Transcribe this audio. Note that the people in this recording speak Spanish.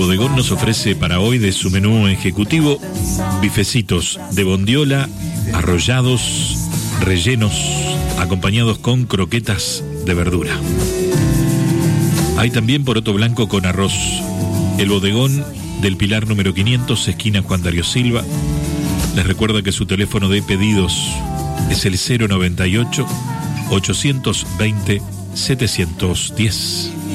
bodegón nos ofrece para hoy de su menú ejecutivo bifecitos de bondiola, arrollados, rellenos, acompañados con croquetas de verdura. Hay también poroto blanco con arroz. El bodegón del Pilar número 500, esquina Juan Darío Silva. Les recuerda que su teléfono de pedidos es el 098 820 710.